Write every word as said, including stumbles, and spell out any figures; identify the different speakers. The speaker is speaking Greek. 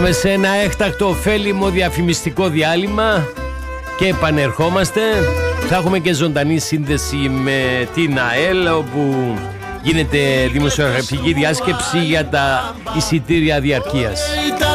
Speaker 1: Σε ένα έκτακτο ωφέλιμο διαφημιστικό διάλειμμα και επανερχόμαστε. Θα έχουμε και ζωντανή σύνδεση με την ΑΕΛ, όπου γίνεται δημοσιογραφική διάσκεψη για τα εισιτήρια διαρκείας.